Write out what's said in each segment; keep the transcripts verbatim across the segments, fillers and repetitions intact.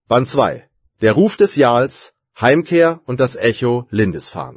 Band zwei. Der Ruf des Jarls, Heimkehr und das Echo Lindisfarne.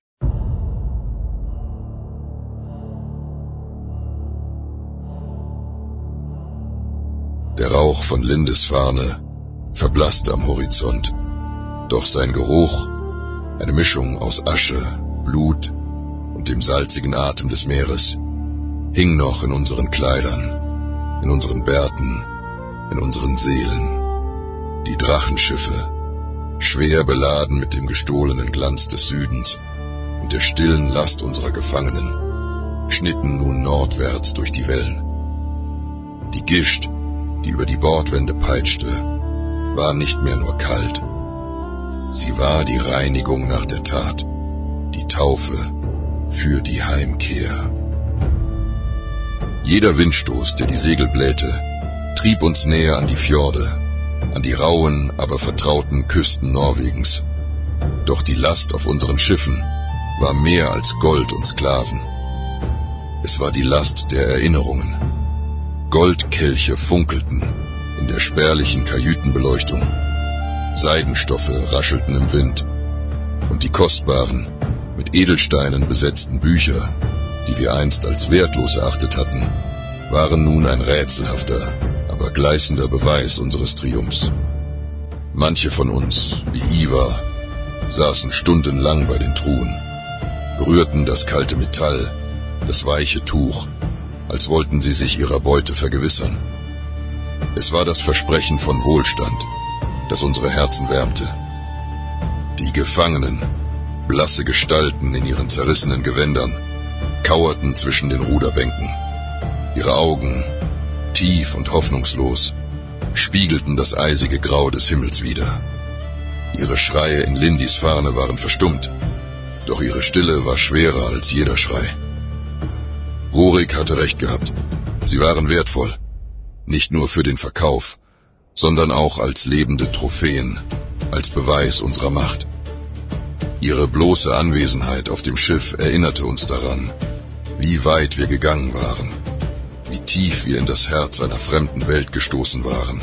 Der Rauch von Lindisfarne verblasste am Horizont, doch sein Geruch, eine Mischung aus Asche, Blut und dem salzigen Atem des Meeres, hing noch in unseren Kleidern, in unseren Bärten, in unseren Seelen. Die Drachenschiffe, schwer beladen mit dem gestohlenen Glanz des Südens und der stillen Last unserer Gefangenen, schnitten nun nordwärts durch die Wellen. Die Gischt, die über die Bordwände peitschte, war nicht mehr nur kalt. Sie war die Reinigung nach der Tat, die Taufe für die Heimkehr. Jeder Windstoß, der die Segel blähte, trieb uns näher an die Fjorde, an die rauen, aber vertrauten Küsten Norwegens. Doch die Last auf unseren Schiffen war mehr als Gold und Sklaven. Es war die Last der Erinnerungen. Goldkelche funkelten in der spärlichen Kajütenbeleuchtung. Seidenstoffe raschelten im Wind. Und die kostbaren, mit Edelsteinen besetzten Bücher, die wir einst als wertlos erachtet hatten, waren nun ein rätselhafter, aber gleißender Beweis unseres Triumphs. Manche von uns, wie Ivar, saßen stundenlang bei den Truhen, berührten das kalte Metall, das weiche Tuch, als wollten sie sich ihrer Beute vergewissern. Es war das Versprechen von Wohlstand, das unsere Herzen wärmte. Die Gefangenen, blasse Gestalten in ihren zerrissenen Gewändern, kauerten zwischen den Ruderbänken. Ihre Augen, tief und hoffnungslos, spiegelten das eisige Grau des Himmels wider. Ihre Schreie in Lindisfarne waren verstummt, doch ihre Stille war schwerer als jeder Schrei. Rorik hatte recht gehabt. Sie waren wertvoll, nicht nur für den Verkauf, sondern auch als lebende Trophäen, als Beweis unserer Macht. Ihre bloße Anwesenheit auf dem Schiff erinnerte uns daran, wie weit wir gegangen waren, wie tief wir in das Herz einer fremden Welt gestoßen waren.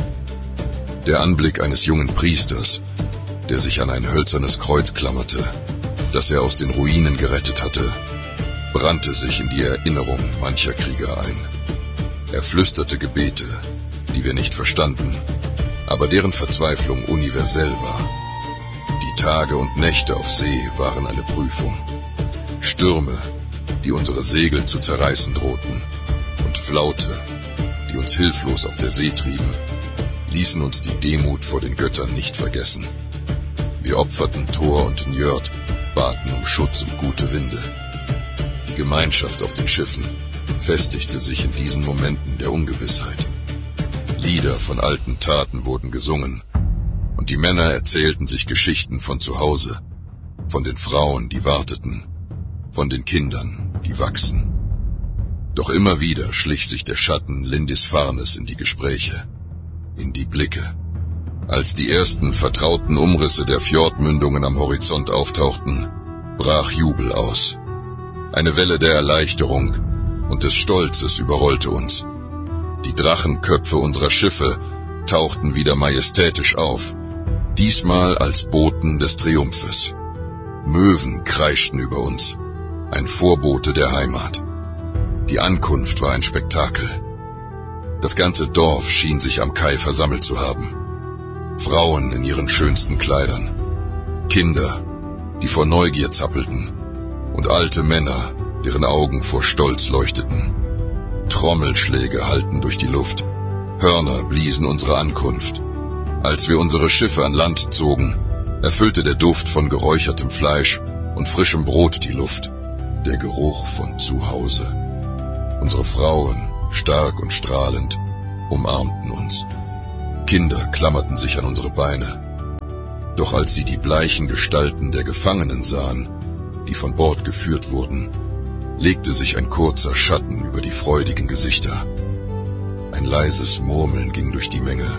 Der Anblick eines jungen Priesters, der sich an ein hölzernes Kreuz klammerte, das er aus den Ruinen gerettet hatte, brannte sich in die Erinnerung mancher Krieger ein. Er flüsterte Gebete, die wir nicht verstanden, aber deren Verzweiflung universell war. Die Tage und Nächte auf See waren eine Prüfung. Stürme, die unsere Segel zu zerreißen drohten, und Flaute, die uns hilflos auf der See trieben, ließen uns die Demut vor den Göttern nicht vergessen. Wir opferten Thor und Njörd, baten um Schutz und gute Winde. Die Gemeinschaft auf den Schiffen festigte sich in diesen Momenten der Ungewissheit. Lieder von alten Taten wurden gesungen, und die Männer erzählten sich Geschichten von zu Hause, von den Frauen, die warteten, von den Kindern, die wachsen. Doch immer wieder schlich sich der Schatten Lindisfarnes in die Gespräche, in die Blicke. Als die ersten vertrauten Umrisse der Fjordmündungen am Horizont auftauchten, brach Jubel aus. Eine Welle der Erleichterung und des Stolzes überrollte uns. Die Drachenköpfe unserer Schiffe tauchten wieder majestätisch auf, diesmal als Boten des Triumphes. Möwen kreischten über uns, ein Vorbote der Heimat. Die Ankunft war ein Spektakel. Das ganze Dorf schien sich am Kai versammelt zu haben. Frauen in ihren schönsten Kleidern, Kinder, die vor Neugier zappelten, und alte Männer, deren Augen vor Stolz leuchteten. Trommelschläge hallten durch die Luft, Hörner bliesen unsere Ankunft. Als wir unsere Schiffe an Land zogen, erfüllte der Duft von geräuchertem Fleisch und frischem Brot die Luft, der Geruch von Zuhause. Unsere Frauen, stark und strahlend, umarmten uns. Kinder klammerten sich an unsere Beine. Doch als sie die bleichen Gestalten der Gefangenen sahen, die von Bord geführt wurden, legte sich ein kurzer Schatten über die freudigen Gesichter. Ein leises Murmeln ging durch die Menge,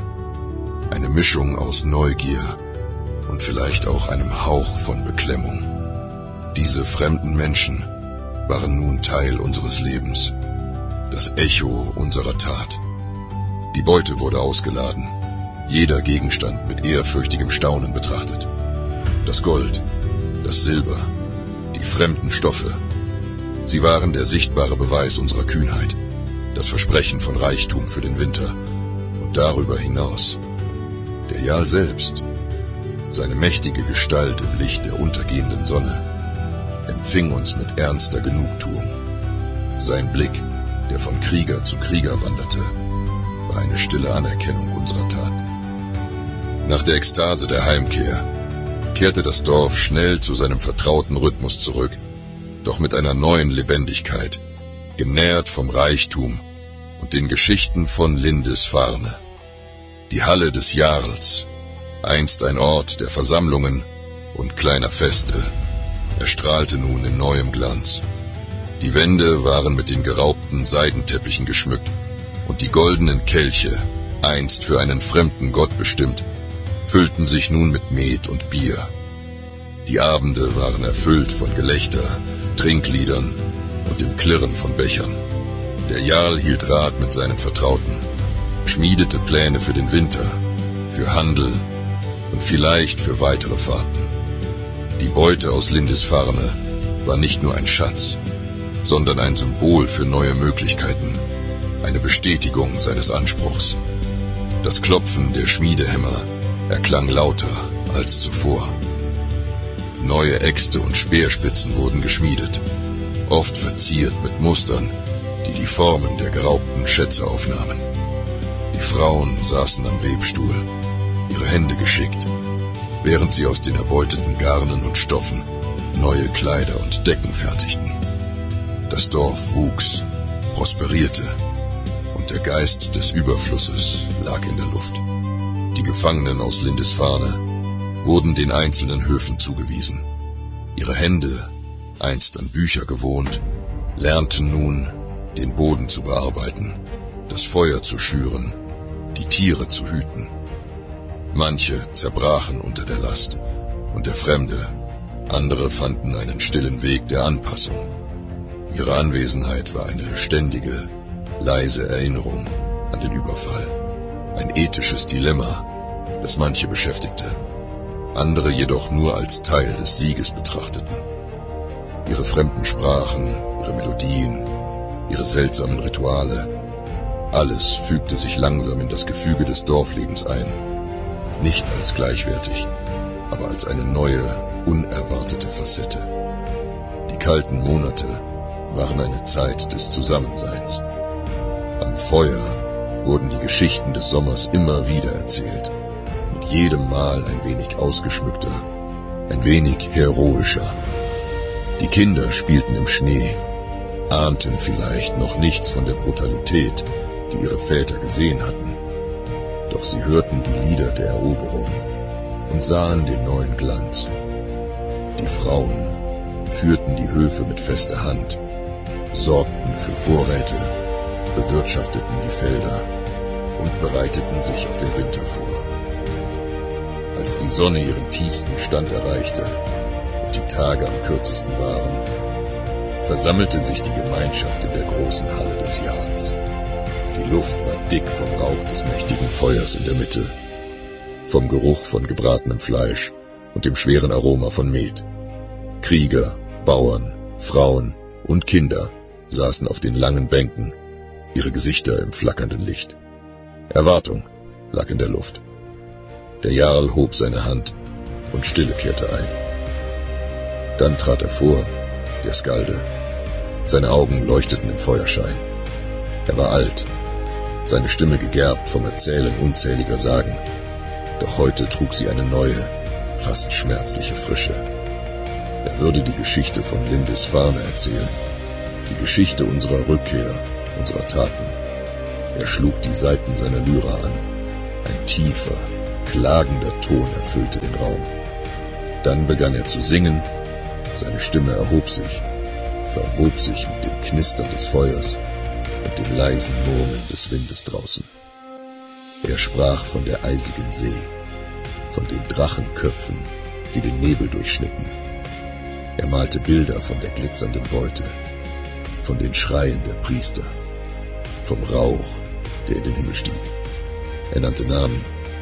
eine Mischung aus Neugier und vielleicht auch einem Hauch von Beklemmung. Diese fremden Menschen waren nun Teil unseres Lebens, das Echo unserer Tat. Die Beute wurde ausgeladen, jeder Gegenstand mit ehrfürchtigem Staunen betrachtet. Das Gold, das Silber, die fremden Stoffe. Sie waren der sichtbare Beweis unserer Kühnheit, das Versprechen von Reichtum für den Winter und darüber hinaus. Der Jarl selbst, seine mächtige Gestalt im Licht der untergehenden Sonne, empfing uns mit ernster Genugtuung. Sein Blick, der von Krieger zu Krieger wanderte, war eine stille Anerkennung unserer Taten. Nach der Ekstase der Heimkehr kehrte das Dorf schnell zu seinem vertrauten Rhythmus zurück, doch mit einer neuen Lebendigkeit, genährt vom Reichtum und den Geschichten von Lindisfarne. Die Halle des Jarls, einst ein Ort der Versammlungen und kleiner Feste, erstrahlte nun in neuem Glanz. Die Wände waren mit den geraubten Seidenteppichen geschmückt und die goldenen Kelche, einst für einen fremden Gott bestimmt, füllten sich nun mit Met und Bier. Die Abende waren erfüllt von Gelächter, Trinkliedern und dem Klirren von Bechern. Der Jarl hielt Rat mit seinen Vertrauten, schmiedete Pläne für den Winter, für Handel und vielleicht für weitere Fahrten. Die Beute aus Lindisfarne war nicht nur ein Schatz, sondern ein Symbol für neue Möglichkeiten, eine Bestätigung seines Anspruchs. Das Klopfen der Schmiedehämmer erklang lauter als zuvor. Neue Äxte und Speerspitzen wurden geschmiedet, oft verziert mit Mustern, die die Formen der geraubten Schätze aufnahmen. Die Frauen saßen am Webstuhl, ihre Hände geschickt, während sie aus den erbeuteten Garnen und Stoffen neue Kleider und Decken fertigten. Das Dorf wuchs, prosperierte und der Geist des Überflusses lag in der Luft. Die Gefangenen aus Lindisfarne wurden den einzelnen Höfen zugewiesen. Ihre Hände, einst an Bücher gewohnt, lernten nun, den Boden zu bearbeiten, das Feuer zu schüren, die Tiere zu hüten. Manche zerbrachen unter der Last und der Fremde, andere fanden einen stillen Weg der Anpassung. Ihre Anwesenheit war eine ständige, leise Erinnerung an den Überfall. Ein ethisches Dilemma, das manche beschäftigte, andere jedoch nur als Teil des Sieges betrachteten. Ihre fremden Sprachen, ihre Melodien, ihre seltsamen Rituale, alles fügte sich langsam in das Gefüge des Dorflebens ein, nicht als gleichwertig, aber als eine neue, unerwartete Facette. Die kalten Monate waren eine Zeit des Zusammenseins. Am Feuer wurden die Geschichten des Sommers immer wieder erzählt, mit jedem Mal ein wenig ausgeschmückter, ein wenig heroischer. Die Kinder spielten im Schnee, ahnten vielleicht noch nichts von der Brutalität, die ihre Väter gesehen hatten. Doch sie hörten die Lieder der Eroberung und sahen den neuen Glanz. Die Frauen führten die Höfe mit fester Hand, sorgten für Vorräte, bewirtschafteten die Felder und bereiteten sich auf den Winter vor. Als die Sonne ihren tiefsten Stand erreichte und die Tage am kürzesten waren, versammelte sich die Gemeinschaft in der großen Halle des Jarls. Die Luft war dick vom Rauch des mächtigen Feuers in der Mitte, vom Geruch von gebratenem Fleisch und dem schweren Aroma von Met. Krieger, Bauern, Frauen und Kinder saßen auf den langen Bänken, ihre Gesichter im flackernden Licht. Erwartung lag in der Luft. Der Jarl hob seine Hand und Stille kehrte ein. Dann trat er vor, der Skalde. Seine Augen leuchteten im Feuerschein. Er war alt, seine Stimme gegerbt vom Erzählen unzähliger Sagen. Doch heute trug sie eine neue, fast schmerzliche Frische. Er würde die Geschichte von Lindisfarne erzählen, die Geschichte unserer Rückkehr, unserer Taten. Er schlug die Saiten seiner Lyra an. Ein tiefer, klagender Ton erfüllte den Raum. Dann begann er zu singen, seine Stimme erhob sich, verwob sich mit dem Knistern des Feuers und dem leisen Murmeln des Windes draußen. Er sprach von der eisigen See, von den Drachenköpfen, die den Nebel durchschnitten. Er malte Bilder von der glitzernden Beute, von den Schreien der Priester, vom Rauch, der in den Himmel stieg. Er nannte Namen,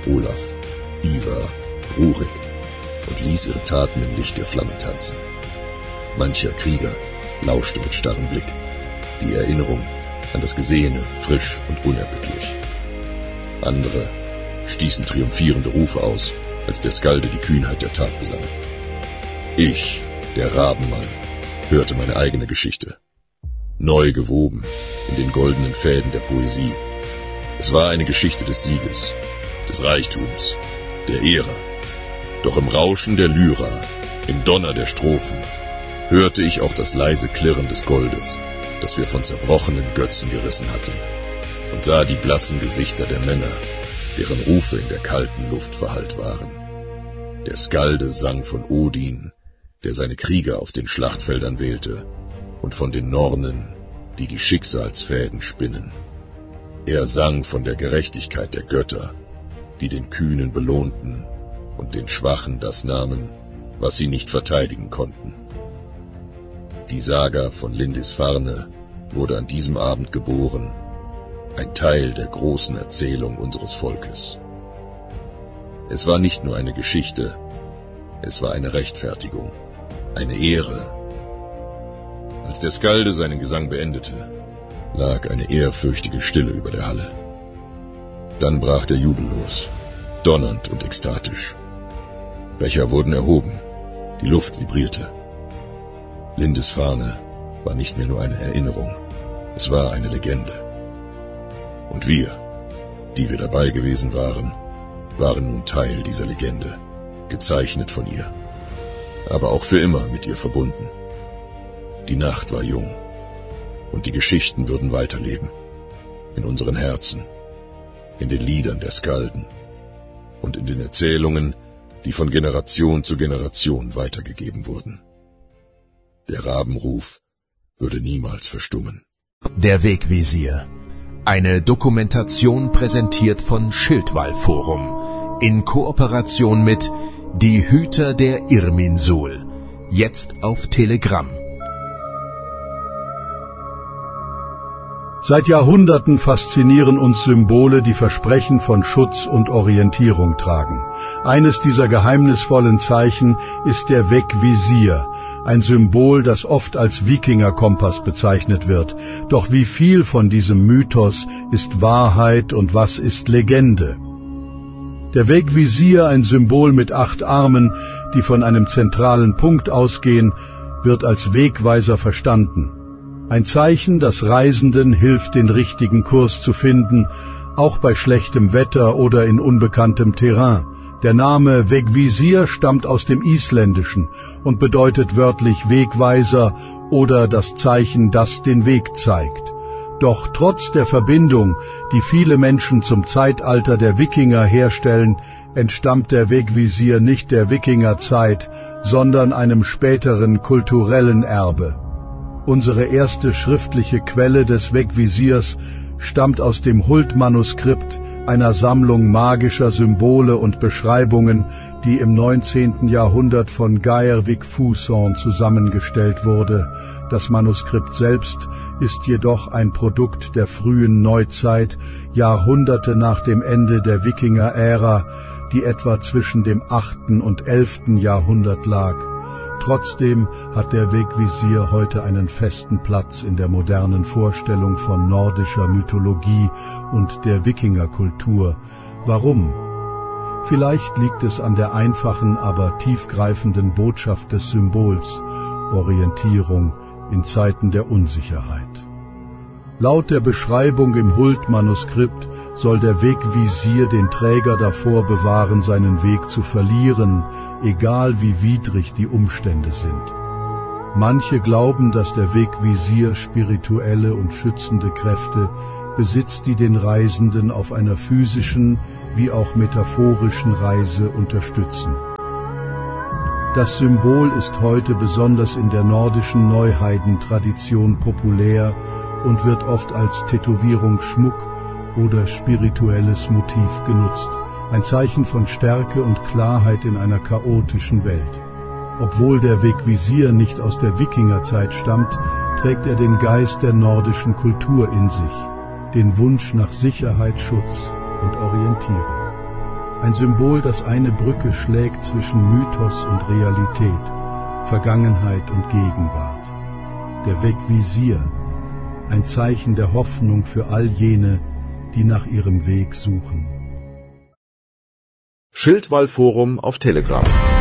Olaf, Ivar, Rurik und ließ ihre Taten im Licht der Flammen tanzen. Mancher Krieger lauschte mit starrem Blick, die Erinnerung an das Gesehene frisch und unerbittlich. Andere stießen triumphierende Rufe aus, als der Skalde die Kühnheit der Tat besang. Ich, der Rabenmann, hörte meine eigene Geschichte, neu gewoben in den goldenen Fäden der Poesie. Es war eine Geschichte des Sieges, des Reichtums, der Ehre. Doch im Rauschen der Lyra, im Donner der Strophen, hörte ich auch das leise Klirren des Goldes, das wir von zerbrochenen Götzen gerissen hatten, und sah die blassen Gesichter der Männer, deren Rufe in der kalten Luft verhallt waren. Der Skalde sang von Odin, der seine Krieger auf den Schlachtfeldern wählte, und von den Nornen, die die Schicksalsfäden spinnen. Er sang von der Gerechtigkeit der Götter, die den Kühnen belohnten und den Schwachen das nahmen, was sie nicht verteidigen konnten. Die Saga von Lindisfarne wurde an diesem Abend geboren, ein Teil der großen Erzählung unseres Volkes. Es war nicht nur eine Geschichte, es war eine Rechtfertigung, eine Ehre. Als der Skalde seinen Gesang beendete, lag eine ehrfürchtige Stille über der Halle. Dann brach der Jubel los, donnernd und ekstatisch. Becher wurden erhoben, die Luft vibrierte. Lindisfarne war nicht mehr nur eine Erinnerung, es war eine Legende. Und wir, die wir dabei gewesen waren, waren nun Teil dieser Legende, gezeichnet von ihr, aber auch für immer mit ihr verbunden. Die Nacht war jung, und die Geschichten würden weiterleben, in unseren Herzen, in den Liedern der Skalden und in den Erzählungen, die von Generation zu Generation weitergegeben wurden. Der Rabenruf würde niemals verstummen. Der Wegvisier. Eine Dokumentation präsentiert von Schildwall Forum in Kooperation mit Die Hüter der Irminsul. Jetzt auf Telegram. Seit Jahrhunderten faszinieren uns Symbole, die Versprechen von Schutz und Orientierung tragen. Eines dieser geheimnisvollen Zeichen ist der Wegvisier, ein Symbol, das oft als Wikingerkompass bezeichnet wird. Doch wie viel von diesem Mythos ist Wahrheit und was ist Legende? Der Wegvisier, ein Symbol mit acht Armen, die von einem zentralen Punkt ausgehen, wird als Wegweiser verstanden. Ein Zeichen, das Reisenden hilft, den richtigen Kurs zu finden, auch bei schlechtem Wetter oder in unbekanntem Terrain. Der Name Wegvisier stammt aus dem Isländischen und bedeutet wörtlich Wegweiser oder das Zeichen, das den Weg zeigt. Doch trotz der Verbindung, die viele Menschen zum Zeitalter der Wikinger herstellen, entstammt der Wegvisier nicht der Wikingerzeit, sondern einem späteren kulturellen Erbe. Unsere erste schriftliche Quelle des Wegvisiers stammt aus dem Hult-Manuskript, einer Sammlung magischer Symbole und Beschreibungen, die im neunzehnten Jahrhundert von Geir Vigfusson zusammengestellt wurde. Das Manuskript selbst ist jedoch ein Produkt der frühen Neuzeit, Jahrhunderte nach dem Ende der Wikinger-Ära, die etwa zwischen dem achten und elften Jahrhundert lag. Trotzdem hat der Wegvisier heute einen festen Platz in der modernen Vorstellung von nordischer Mythologie und der Wikingerkultur. Warum? Vielleicht liegt es an der einfachen, aber tiefgreifenden Botschaft des Symbols: Orientierung in Zeiten der Unsicherheit. Laut der Beschreibung im Hult-Manuskript soll der Wegvisier den Träger davor bewahren, seinen Weg zu verlieren, egal wie widrig die Umstände sind. Manche glauben, dass der Wegvisier spirituelle und schützende Kräfte besitzt, die den Reisenden auf einer physischen wie auch metaphorischen Reise unterstützen. Das Symbol ist heute besonders in der nordischen Neuheiden-Tradition populär und wird oft als Tätowierung, Schmuck oder spirituelles Motiv genutzt. Ein Zeichen von Stärke und Klarheit in einer chaotischen Welt. Obwohl der Wegvisier nicht aus der Wikingerzeit stammt, trägt er den Geist der nordischen Kultur in sich, den Wunsch nach Sicherheit, Schutz und Orientierung. Ein Symbol, das eine Brücke schlägt zwischen Mythos und Realität, Vergangenheit und Gegenwart. Der Wegvisier, ein Zeichen der Hoffnung für all jene, die nach ihrem Weg suchen. Schildwall Forum auf Telegram.